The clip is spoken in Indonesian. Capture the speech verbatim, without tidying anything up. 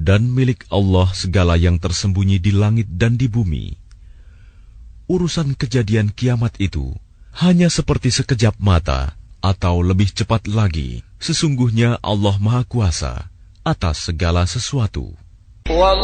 Dan milik Allah segala yang tersembunyi di langit dan di bumi. Urusan kejadian kiamat itu hanya seperti sekejap mata, atau lebih cepat lagi. Sesungguhnya Allah Maha Kuasa atas segala sesuatu.